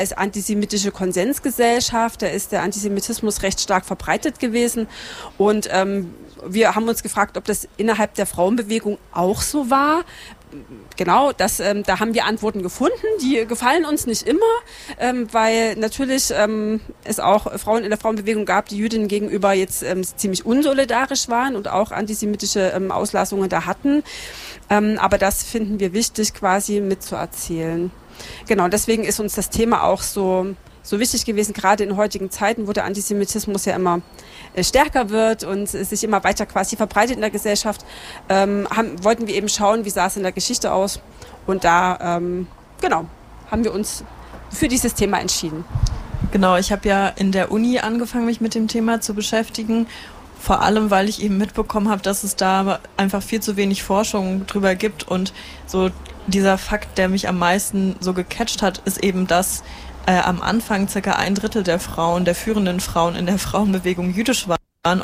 als antisemitische Konsensgesellschaft. Da ist der Antisemitismus recht stark verbreitet gewesen. Und wir haben uns gefragt, ob das innerhalb der Frauenbewegung auch so war. Genau, da haben wir Antworten gefunden, die gefallen uns nicht immer, weil natürlich es auch Frauen in der Frauenbewegung gab, die Jüdinnen gegenüber jetzt ziemlich unsolidarisch waren und auch antisemitische Auslassungen da hatten. Aber das finden wir wichtig, quasi mitzuerzählen. Genau, deswegen ist uns das Thema auch so wichtig gewesen, gerade in heutigen Zeiten, wo der Antisemitismus ja immer stärker wird und sich immer weiter quasi verbreitet in der Gesellschaft, wollten wir eben schauen, wie sah es in der Geschichte aus. Und da, haben wir uns für dieses Thema entschieden. Genau, ich habe ja in der Uni angefangen, mich mit dem Thema zu beschäftigen. Vor allem, weil ich eben mitbekommen habe, dass es da einfach viel zu wenig Forschung drüber gibt. Und so dieser Fakt, der mich am meisten so gecatcht hat, ist eben, dass am Anfang circa 1/3 der Frauen, der führenden Frauen in der Frauenbewegung jüdisch waren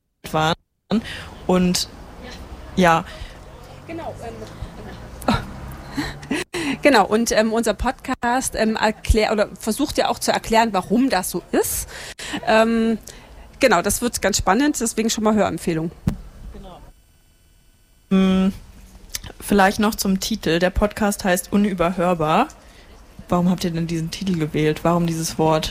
und ja. Genau, und unser Podcast versucht ja auch zu erklären, warum das so ist. Genau, das wird ganz spannend, deswegen schon mal Hörempfehlung. Genau. Vielleicht noch zum Titel. Der Podcast heißt Unüberhörbar. Warum habt ihr denn diesen Titel gewählt? Warum dieses Wort?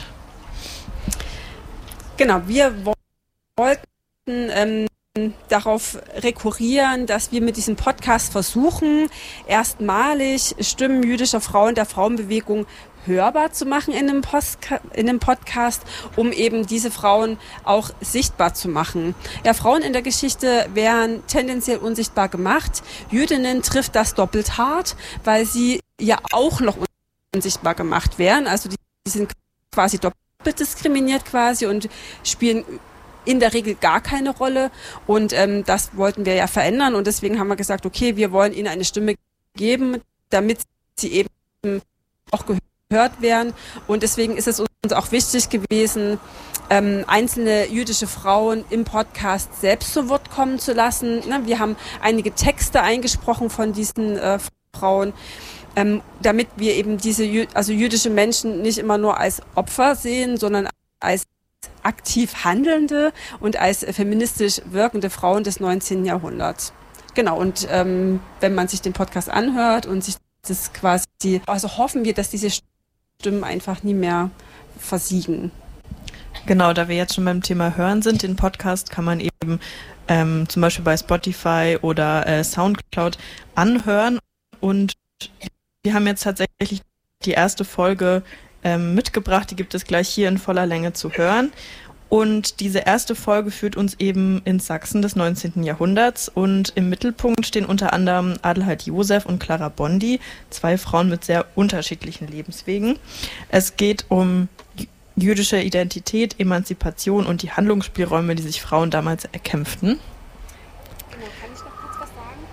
Genau, wir wollten darauf rekurrieren, dass wir mit diesem Podcast versuchen, erstmalig Stimmen jüdischer Frauen der Frauenbewegung hörbar zu machen in einem Podcast, um eben diese Frauen auch sichtbar zu machen. Ja, Frauen in der Geschichte werden tendenziell unsichtbar gemacht. Jüdinnen trifft das doppelt hart, weil sie ja auch noch unsichtbar gemacht werden. Also die sind quasi doppelt diskriminiert quasi und spielen in der Regel gar keine Rolle. Und das wollten wir ja verändern. Und deswegen haben wir gesagt, okay, wir wollen ihnen eine Stimme geben, damit sie eben auch gehört werden. Und deswegen ist es uns auch wichtig gewesen, einzelne jüdische Frauen im Podcast selbst zu Wort kommen zu lassen. Wir haben einige Texte eingesprochen von diesen Frauen, damit wir eben diese jüdische Menschen nicht immer nur als Opfer sehen, sondern als aktiv handelnde und als feministisch wirkende Frauen des 19. Jahrhunderts. Genau, und wenn man sich den Podcast anhört und sich das quasi, also hoffen wir, dass diese Stimmen einfach nie mehr versiegen. Genau, da wir jetzt schon beim Thema Hören sind, den Podcast kann man eben zum Beispiel bei Spotify oder Soundcloud anhören und wir haben jetzt tatsächlich die erste Folge mitgebracht, die gibt es gleich hier in voller Länge zu hören. Und diese erste Folge führt uns eben ins Sachsen des 19. Jahrhunderts und im Mittelpunkt stehen unter anderem Adelheid Joseph und Clara Bondi, 2 Frauen mit sehr unterschiedlichen Lebenswegen. Es geht um jüdische Identität, Emanzipation und die Handlungsspielräume, die sich Frauen damals erkämpften. Genau, kann ich noch kurz was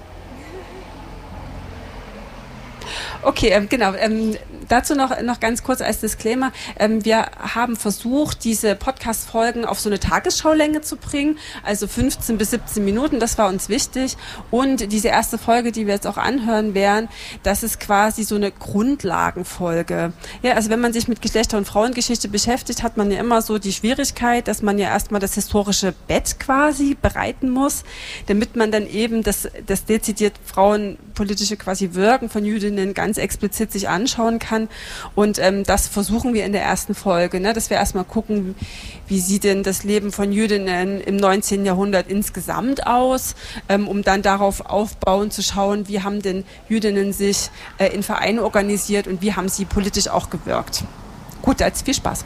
sagen? Okay, genau. Dazu noch ganz kurz als Disclaimer. Wir haben versucht, diese Podcast-Folgen auf so eine Tagesschaulänge zu bringen, also 15 bis 17 Minuten, das war uns wichtig. Und diese erste Folge, die wir jetzt auch anhören werden, das ist quasi so eine Grundlagenfolge. Ja, also wenn man sich mit Geschlechter- und Frauengeschichte beschäftigt, hat man ja immer so die Schwierigkeit, dass man ja erstmal das historische Bett quasi bereiten muss, damit man dann eben das dezidiert frauenpolitische quasi Wirken von Jüdinnen ganz explizit sich anschauen kann. Und das versuchen wir in der ersten Folge, dass wir erstmal gucken, wie sieht denn das Leben von Jüdinnen im 19. Jahrhundert insgesamt aus, um dann darauf aufbauen zu schauen, wie haben denn Jüdinnen sich in Vereinen organisiert und wie haben sie politisch auch gewirkt. Gut, jetzt viel Spaß.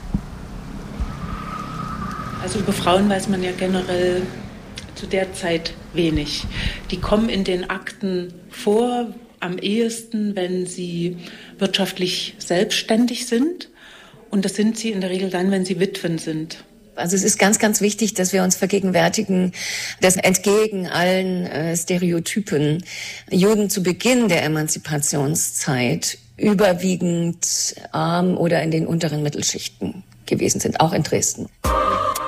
Also über Frauen weiß man ja generell zu der Zeit wenig. Die kommen in den Akten vor, am ehesten, wenn sie wirtschaftlich selbstständig sind. Und das sind sie in der Regel dann, wenn sie Witwen sind. Also es ist ganz, ganz wichtig, dass wir uns vergegenwärtigen, dass entgegen allen Stereotypen Juden zu Beginn der Emanzipationszeit überwiegend arm oder in den unteren Mittelschichten gewesen sind, auch in Dresden.